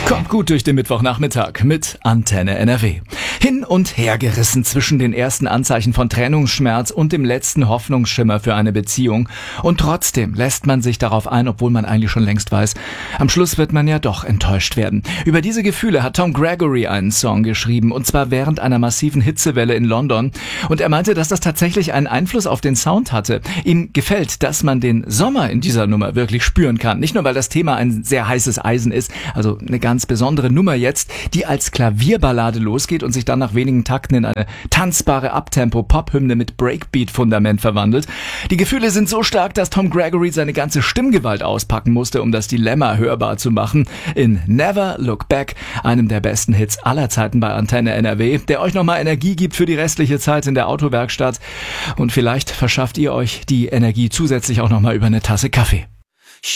Kommt gut durch den Mittwochnachmittag mit Antenne NRW. Hin und her gerissen zwischen den ersten Anzeichen von Trennungsschmerz und dem letzten Hoffnungsschimmer für eine Beziehung. Und trotzdem lässt man sich darauf ein, obwohl man eigentlich schon längst weiß, am Schluss wird man ja doch enttäuscht werden. Über diese Gefühle hat Tom Gregory einen Song geschrieben, und zwar während einer massiven Hitzewelle in London. Und er meinte, dass das tatsächlich einen Einfluss auf den Sound hatte. Ihm gefällt, dass man den Sommer in dieser Nummer wirklich spüren kann. Nicht nur, weil das Thema ein sehr heißes Eisen ist, also eine ganz besondere Nummer jetzt, die als Klavierballade losgeht und sich dann nach wenigen Takten in eine tanzbare Uptempo-Pop-Hymne mit Breakbeat-Fundament verwandelt. Die Gefühle sind so stark, dass Tom Gregory seine ganze Stimmgewalt auspacken musste, um das Dilemma hörbar zu machen. In Never Look Back, einem der besten Hits aller Zeiten bei Antenne NRW, der euch nochmal Energie gibt für die restliche Zeit in der Autowerkstatt. Und vielleicht verschafft ihr euch die Energie zusätzlich auch nochmal über eine Tasse Kaffee.